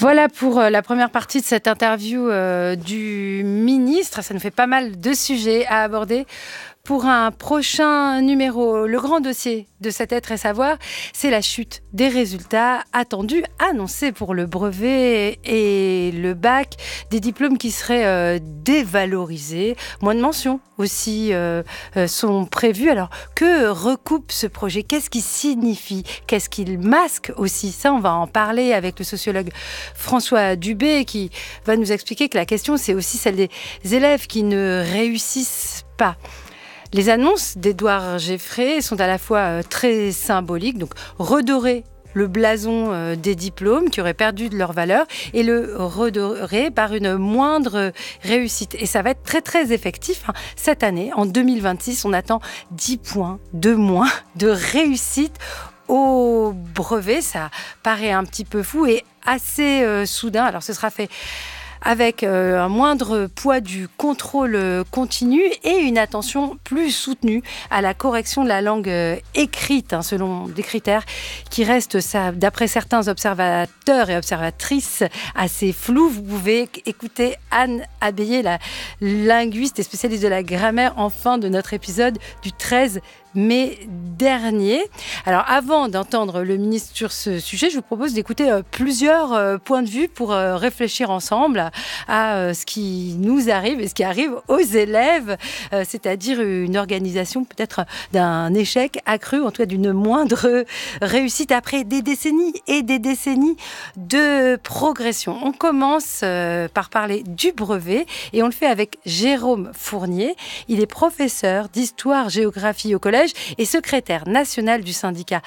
Voilà pour la première partie de cette interview du ministre. Ça nous fait pas mal de sujets à aborder. Pour un prochain numéro, le grand dossier de cet Être et Savoir, c'est la chute des résultats attendus, annoncés pour le brevet et le bac, des diplômes qui seraient dévalorisés. Moins de mentions aussi sont prévues. Alors, que recoupe ce projet ? Qu'est-ce qu'il signifie ? Qu'est-ce qu'il masque aussi ? Ça, on va en parler avec le sociologue François Dubé, qui va nous expliquer que la question, c'est aussi celle des élèves qui ne réussissent pas. Les annonces d'Édouard Geffray sont à la fois très symboliques, donc redorer le blason des diplômes qui auraient perdu de leur valeur et le redorer par une moindre réussite. Et ça va être très très effectif. Cette année, en 2026, on attend 10 points de moins de réussite au brevet. Ça paraît un petit peu fou et assez soudain. Alors ce sera fait avec un moindre poids du contrôle continu et une attention plus soutenue à la correction de la langue écrite, selon des critères qui restent, d'après certains observateurs et observatrices, assez flous. Vous pouvez écouter Anne Abéillé, la linguiste et spécialiste de la grammaire, en fin de notre épisode du 13 mai dernier. Alors, avant d'entendre le ministre sur ce sujet, je vous propose d'écouter plusieurs points de vue pour réfléchir ensemble à ce qui nous arrive et ce qui arrive aux élèves, c'est-à-dire une organisation peut-être d'un échec accru, en tout cas d'une moindre réussite après des décennies et des décennies de progression. On commence par parler du brevet et on le fait avec Jérôme Fournier. Il est professeur d'histoire-géographie au collège et secrétaire national du syndicat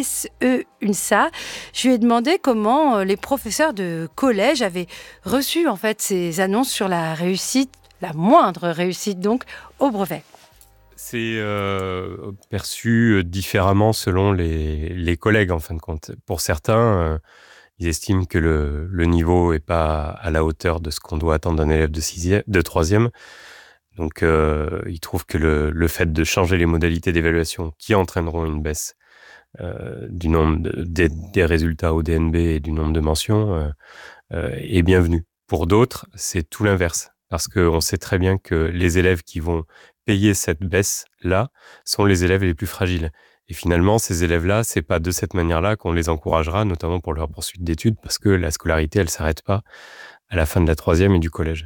SE-UNSA. Je lui ai demandé comment les professeurs de collège avaient reçu en fait ces annonces sur la réussite, la moindre réussite donc, au brevet. C'est perçu différemment selon les collègues en fin de compte. Pour certains, ils estiment que le niveau n'est pas à la hauteur de ce qu'on doit attendre d'un élève de troisième. Donc, ils trouvent que le fait de changer les modalités d'évaluation qui entraîneront une baisse du nombre des résultats au DNB et du nombre de mentions est bienvenu. Pour d'autres, c'est tout l'inverse. Parce qu'on sait très bien que les élèves qui vont payer cette baisse-là sont les élèves les plus fragiles. Et finalement, ces élèves-là, c'est pas de cette manière-là qu'on les encouragera, notamment pour leur poursuite d'études, parce que la scolarité, elle s'arrête pas à la fin de la troisième et du collège.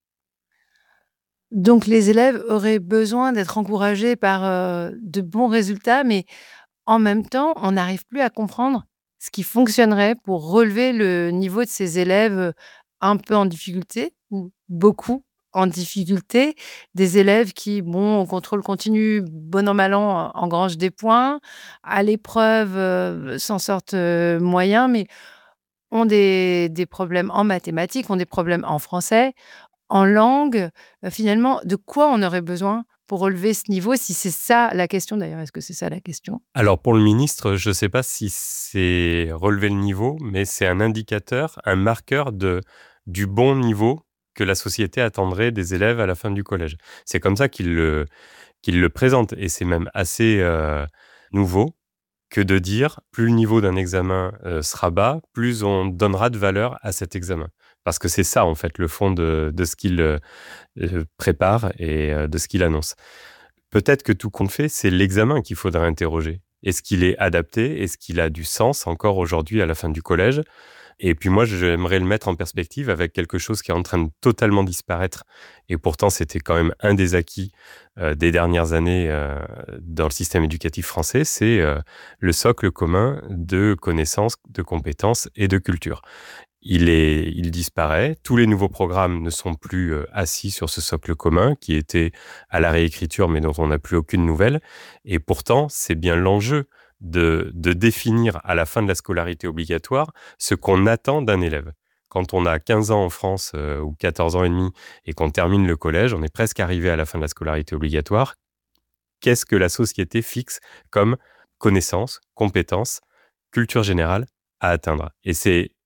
Donc, les élèves auraient besoin d'être encouragés par de bons résultats, mais en même temps, on n'arrive plus à comprendre ce qui fonctionnerait pour relever le niveau de ces élèves un peu en difficulté ou beaucoup en difficulté. Des élèves qui, au contrôle continu, bon an, mal an, engrangent des points. À l'épreuve, s'en sortent moyen, mais ont des problèmes en mathématiques, ont des problèmes en français, en langue. Finalement, de quoi on aurait besoin pour relever ce niveau, si c'est ça la question d'ailleurs? Est-ce que c'est ça la question? Alors pour le ministre, je ne sais pas si c'est relever le niveau, mais c'est un indicateur, un marqueur du bon niveau que la société attendrait des élèves à la fin du collège. C'est comme ça qu'il le présente, et c'est même assez nouveau que de dire plus le niveau d'un examen sera bas, plus on donnera de valeur à cet examen. Parce que c'est ça, en fait, le fond de ce qu'il prépare et de ce qu'il annonce. Peut-être que tout compte fait, c'est l'examen qu'il faudra interroger. Est-ce qu'il est adapté ? Est-ce qu'il a du sens encore aujourd'hui à la fin du collège ? Et puis moi, j'aimerais le mettre en perspective avec quelque chose qui est en train de totalement disparaître. Et pourtant, c'était quand même un des acquis des dernières années dans le système éducatif français, c'est le socle commun de connaissances, de compétences et de culture. Il disparaît. Tous les nouveaux programmes ne sont plus assis sur ce socle commun qui était à la réécriture, mais dont on n'a plus aucune nouvelle. Et pourtant, c'est bien l'enjeu de définir à la fin de la scolarité obligatoire ce qu'on attend d'un élève. Quand on a 15 ans en France ou 14 ans et demi et qu'on termine le collège, on est presque arrivé à la fin de la scolarité obligatoire. Qu'est-ce que la société fixe comme connaissances, compétences, culture générale à atteindre ? Et c'est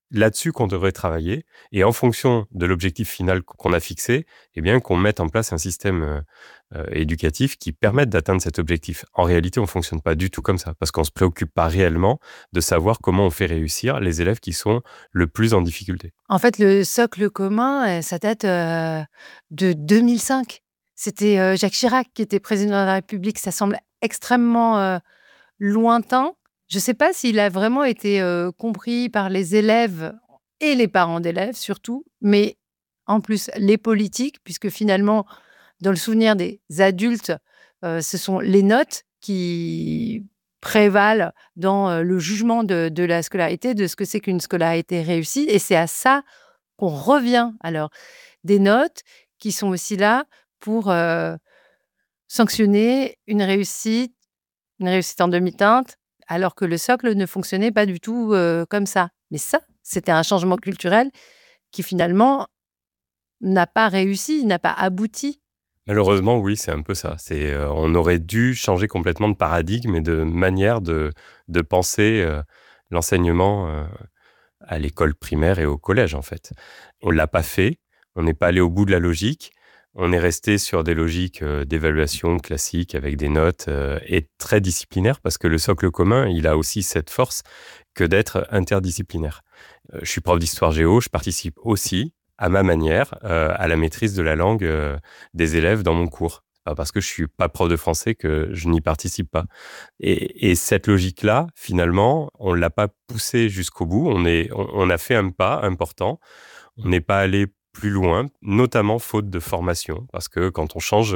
là-dessus qu'on devrait travailler et en fonction de l'objectif final qu'on a fixé, eh bien qu'on mette en place un système éducatif qui permette d'atteindre cet objectif. En réalité, on fonctionne pas du tout comme ça parce qu'on se préoccupe pas réellement de savoir comment on fait réussir les élèves qui sont le plus en difficulté. En fait, le socle commun, ça date, de 2005. C'était, Jacques Chirac qui était président de la République. Ça semble extrêmement, lointain. Je ne sais pas s'il a vraiment été, compris par les élèves et les parents d'élèves surtout, mais en plus les politiques, puisque finalement, dans le souvenir des adultes, ce sont les notes qui prévalent dans, le jugement de la scolarité, de ce que c'est qu'une scolarité réussie et c'est à ça qu'on revient. Alors, des notes qui sont aussi là pour, sanctionner une réussite en demi-teinte, alors que le socle ne fonctionnait pas du tout, comme ça. Mais ça, c'était un changement culturel qui finalement n'a pas réussi, n'a pas abouti. Malheureusement, oui, c'est un peu ça. On aurait dû changer complètement de paradigme et de manière de penser l'enseignement à l'école primaire et au collège, en fait. On l'a pas fait, on n'est pas allé au bout de la logique, on est resté sur des logiques d'évaluation classiques avec des notes et très disciplinaires parce que le socle commun, il a aussi cette force que d'être interdisciplinaire. Je suis prof d'histoire géo, je participe aussi à ma manière à la maîtrise de la langue des élèves dans mon cours. Pas parce que je suis pas prof de français que je n'y participe pas. Et cette logique-là, finalement, on l'a pas poussée jusqu'au bout. On a fait un pas important. On n'est pas allé plus loin, notamment faute de formation, parce que quand on change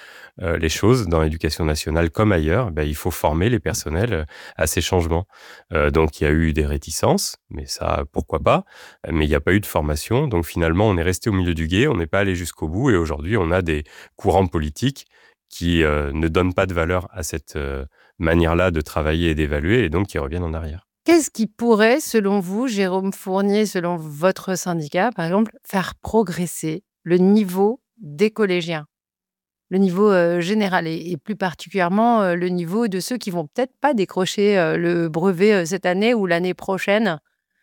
les choses dans l'éducation nationale comme ailleurs, ben, il faut former les personnels à ces changements. Donc il y a eu des réticences, mais ça, pourquoi pas, mais il n'y a pas eu de formation. Donc finalement, on est resté au milieu du gué, on n'est pas allé jusqu'au bout, et aujourd'hui, on a des courants politiques qui ne donnent pas de valeur à cette manière-là de travailler et d'évaluer, et donc qui reviennent en arrière. Qu'est-ce qui pourrait, selon vous, Jérôme Fournier, selon votre syndicat, par exemple, faire progresser le niveau des collégiens? Le niveau, général et plus particulièrement, le niveau de ceux qui vont peut-être pas décrocher, le brevet, cette année ou l'année prochaine,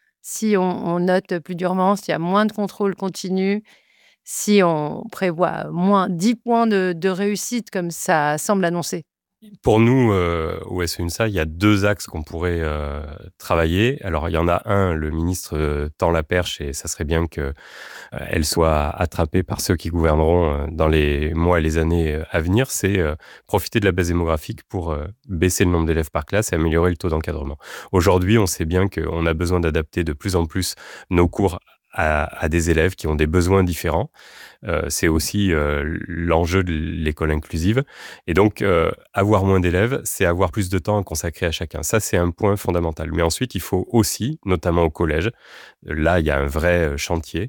si on note plus durement, s'il y a moins de contrôle continu, si on prévoit moins 10 points de réussite comme ça semble annoncé. Pour nous, au SEUNSA, il y a 2 axes qu'on pourrait travailler. Alors, il y en a un, le ministre tend la perche et ça serait bien que elle soit attrapée par ceux qui gouverneront dans les mois et les années à venir. C'est profiter de la baisse démographique pour baisser le nombre d'élèves par classe et améliorer le taux d'encadrement. Aujourd'hui, on sait bien qu'on a besoin d'adapter de plus en plus nos cours à des élèves qui ont des besoins différents. C'est aussi l'enjeu de l'école inclusive. Et donc, avoir moins d'élèves, c'est avoir plus de temps à consacrer à chacun. Ça, c'est un point fondamental. Mais ensuite, il faut aussi, notamment au collège, là, il y a un vrai chantier,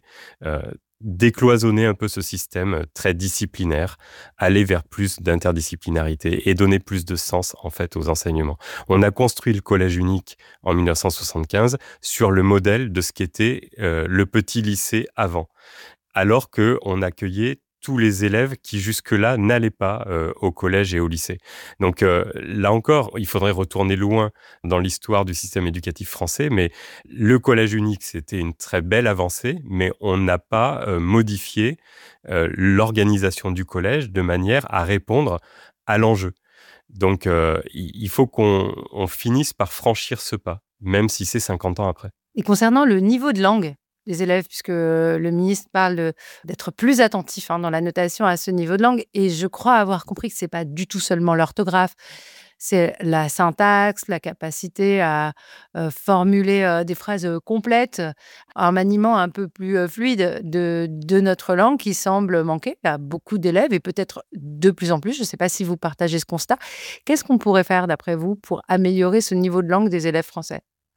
décloisonner un peu ce système très disciplinaire, aller vers plus d'interdisciplinarité et donner plus de sens, en fait, aux enseignements. On a construit le collège unique en 1975 sur le modèle de ce qu'était le petit lycée avant, alors qu'on accueillait tous les élèves qui jusque-là n'allaient pas au collège et au lycée. Donc là encore, il faudrait retourner loin dans l'histoire du système éducatif français, mais le collège unique, c'était une très belle avancée, mais on n'a pas modifié l'organisation du collège de manière à répondre à l'enjeu. Donc il faut qu'on finisse par franchir ce pas, même si c'est 50 ans après. Et concernant le niveau de langue des élèves, puisque le ministre parle d'être plus attentif dans la notation à ce niveau de langue, et je crois avoir compris que c'est pas du tout seulement l'orthographe, c'est la syntaxe, la capacité à formuler des phrases complètes, un maniement un peu plus fluide de notre langue qui semble manquer à beaucoup d'élèves et peut-être de plus en plus. Je ne sais pas si vous partagez ce constat. Qu'est-ce qu'on pourrait faire, d'après vous, pour améliorer ce niveau de langue des élèves français?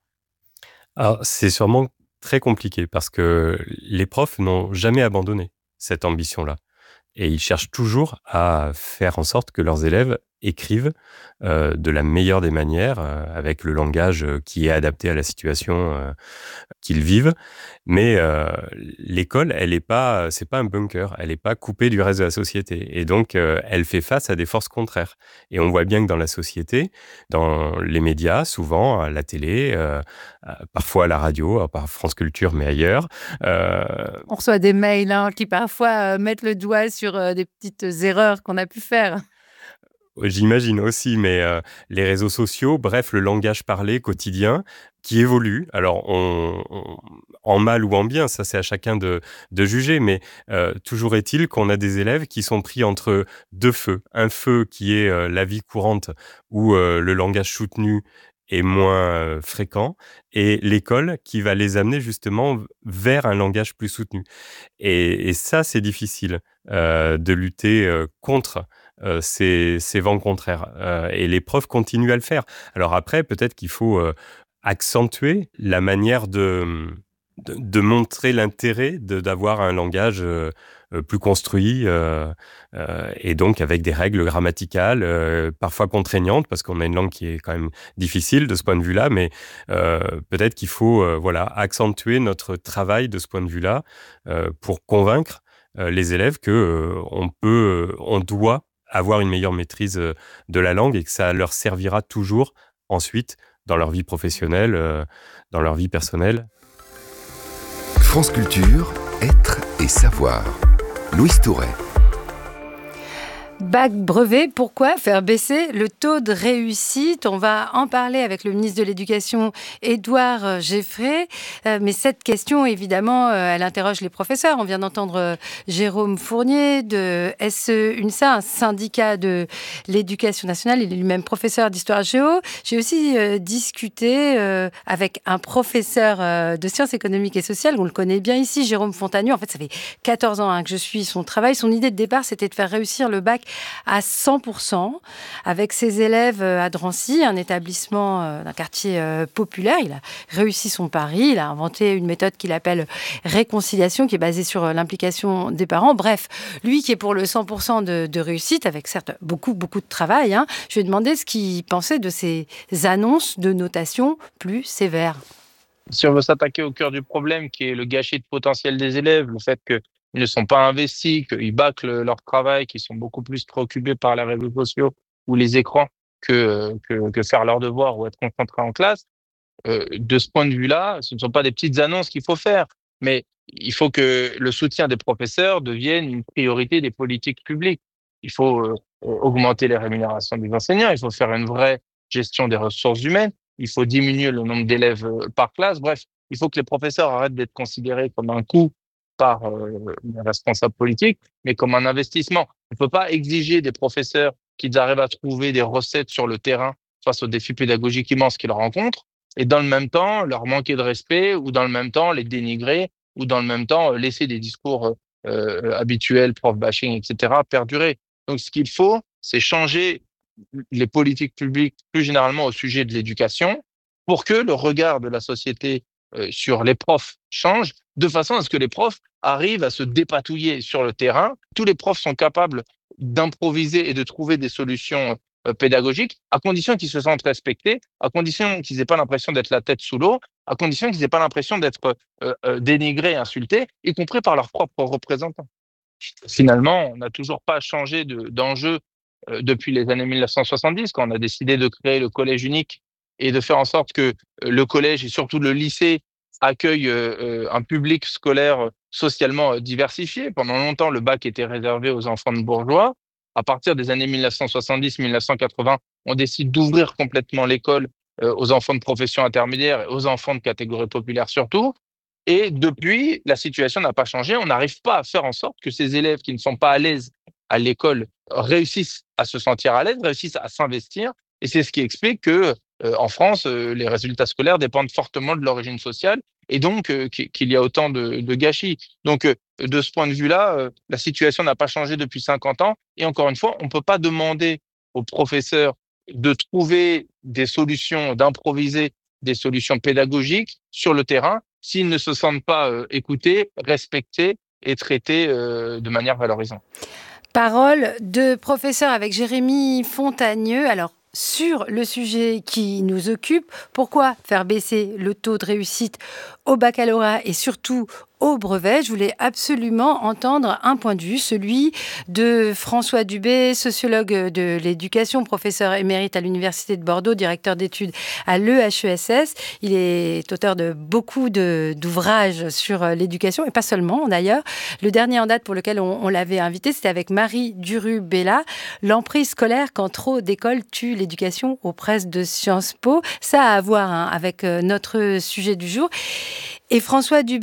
Alors, c'est sûrement très compliqué parce que les profs n'ont jamais abandonné cette ambition-là et ils cherchent toujours à faire en sorte que leurs élèves écrivent de la meilleure des manières, avec le langage qui est adapté à la situation qu'ils vivent. Mais l'école, c'est pas un bunker, elle est pas coupée du reste de la société. Et donc, elle fait face à des forces contraires. Et on voit bien que dans la société, dans les médias, souvent, à la télé, parfois à la radio, par France Culture, mais ailleurs. On reçoit des mails qui parfois mettent le doigt sur des petites erreurs qu'on a pu faire. J'imagine aussi, mais les réseaux sociaux, bref, le langage parlé quotidien qui évolue. Alors, en mal ou en bien, ça c'est à chacun de juger, mais toujours est-il qu'on a des élèves qui sont pris entre deux feux. Un feu qui est la vie courante où le langage soutenu est moins fréquent, et l'école qui va les amener justement vers un langage plus soutenu. Et ça, c'est difficile de lutter contre ces vents contraires. Et les profs continuent à le faire. Alors après, peut-être qu'il faut accentuer la manière de montrer l'intérêt d'avoir un langage plus construit et donc avec des règles grammaticales parfois contraignantes, parce qu'on a une langue qui est quand même difficile de ce point de vue-là, mais peut-être qu'il faut accentuer notre travail de ce point de vue-là pour convaincre les élèves que on doit avoir une meilleure maîtrise de la langue et que ça leur servira toujours ensuite dans leur vie professionnelle, dans leur vie personnelle. France Culture, être et savoir. Louise Touret. Bac, brevet, pourquoi faire baisser le taux de réussite? On va en parler avec le ministre de l'Éducation, Édouard Geffray. Mais cette question, évidemment, elle interroge les professeurs. On vient d'entendre Jérôme Fournier de SE-UNSA, un syndicat de l'éducation nationale. Il est lui-même professeur d'histoire géo. J'ai aussi discuté avec un professeur de sciences économiques et sociales. On le connaît bien ici, Jérôme Fontanieu. En fait, ça fait 14 ans que je suis son travail. Son idée de départ, c'était de faire réussir le bac à 100%, avec ses élèves à Drancy, un établissement d'un quartier populaire. Il a réussi son pari, il a inventé une méthode qu'il appelle réconciliation, qui est basée sur l'implication des parents. Bref, lui qui est pour le 100% de réussite, avec certes beaucoup de travail, je lui ai demandé ce qu'il pensait de ces annonces de notation plus sévères. Si on veut s'attaquer au cœur du problème, qui est le gâchis de potentiel des élèves, le fait qu'ils ne sont pas investis, qu'ils bâclent leur travail, qu'ils sont beaucoup plus préoccupés par les réseaux sociaux ou les écrans que faire leurs devoirs ou être concentrés en classe, de ce point de vue-là, ce ne sont pas des petites annonces qu'il faut faire, mais il faut que le soutien des professeurs devienne une priorité des politiques publiques. Il faut augmenter les rémunérations des enseignants, il faut faire une vraie gestion des ressources humaines, il faut diminuer le nombre d'élèves par classe. Bref, il faut que les professeurs arrêtent d'être considérés comme un coût par les responsables politiques, mais comme un investissement. On ne peut pas exiger des professeurs qu'ils arrivent à trouver des recettes sur le terrain face aux défis pédagogiques immenses qu'ils rencontrent, et dans le même temps leur manquer de respect, ou dans le même temps les dénigrer, ou dans le même temps laisser des discours habituels, prof bashing, etc., perdurer. Donc ce qu'il faut, c'est changer les politiques publiques plus généralement au sujet de l'éducation, pour que le regard de la société sur les profs change, de façon à ce que les profs arrivent à se dépatouiller sur le terrain. Tous les profs sont capables d'improviser et de trouver des solutions pédagogiques, à condition qu'ils se sentent respectés, à condition qu'ils n'aient pas l'impression d'être la tête sous l'eau, à condition qu'ils n'aient pas l'impression d'être dénigrés, insultés, y compris par leurs propres représentants. Finalement, on n'a toujours pas changé d'enjeu depuis les années 1970, quand on a décidé de créer le collège unique et de faire en sorte que le collège et surtout le lycée accueillent un public scolaire socialement diversifié. Pendant longtemps, le bac était réservé aux enfants de bourgeois. À partir des années 1970-1980, on décide d'ouvrir complètement l'école aux enfants de profession intermédiaire et aux enfants de catégorie populaire surtout. Et depuis, la situation n'a pas changé. On n'arrive pas à faire en sorte que ces élèves qui ne sont pas à l'aise à l'école réussissent à se sentir à l'aise, réussissent à s'investir. Et c'est ce qui explique que en France, les résultats scolaires dépendent fortement de l'origine sociale, et donc qu'il y a autant de gâchis. Donc, de ce point de vue-là, la situation n'a pas changé depuis 50 ans. Et encore une fois, on ne peut pas demander aux professeurs de trouver des solutions, d'improviser des solutions pédagogiques sur le terrain s'ils ne se sentent pas écoutés, respectés et traités de manière valorisante. Parole de professeur avec Jérémy Fontagneux. Alors, sur le sujet qui nous occupe, pourquoi faire baisser le taux de réussite au baccalauréat et surtout au brevet? Je voulais absolument entendre un point de vue, celui de François Dubé, sociologue de l'éducation, professeur émérite à l'Université de Bordeaux, directeur d'études à l'EHESS. Il est auteur de beaucoup d'ouvrages sur l'éducation, et pas seulement d'ailleurs. Le dernier en date pour lequel on l'avait invité, c'était avec Marie Duru-Bella, l'emprise scolaire quand trop d'écoles tuent l'éducation aux presses de Sciences Po. Ça a à voir avec notre sujet du jour. Et François Dubé